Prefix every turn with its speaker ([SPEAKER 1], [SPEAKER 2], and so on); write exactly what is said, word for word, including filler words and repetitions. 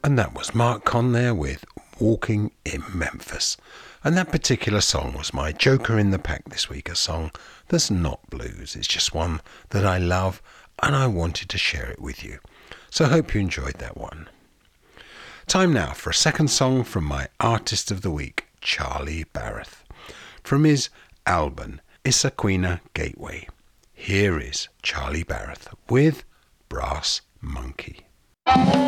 [SPEAKER 1] And that was Mark Conn there with Walking in Memphis. And that particular song was my Joker in the Pack this week, a song that's not blues. It's just one that I love and I wanted to share it with you. So I hope you enjoyed that one. Time now for a second song from my Artist of the Week, Charlie Barrett, from his album Issaquena Gateway. Here is Charlie Barrett with Brass Monkey.